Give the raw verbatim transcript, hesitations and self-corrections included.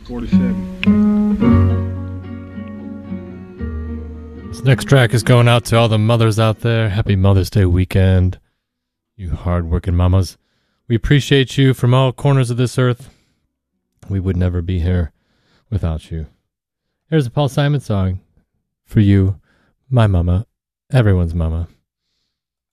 forty-seven. This next track is going out to all the mothers out there. Happy Mother's Day weekend, you hard-working mamas. We appreciate you from all corners of this earth. We would never be here without you. Here's a Paul Simon song for you, my mama, everyone's mama.